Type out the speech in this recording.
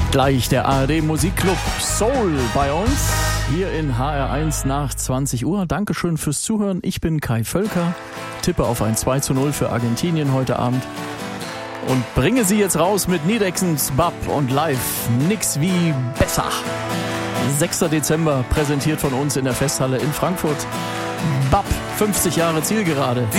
Gleich der ARD Musikclub Soul bei uns, hier in HR1 nach 20 Uhr. Dankeschön fürs Zuhören. Ich bin Kai Völker, tippe auf ein 2:0 für Argentinien heute Abend und bringe Sie jetzt raus mit Nidexens Bab und live nix wie besser. 6. Dezember, präsentiert von uns in der Festhalle in Frankfurt. Bab, 50 Jahre Zielgerade.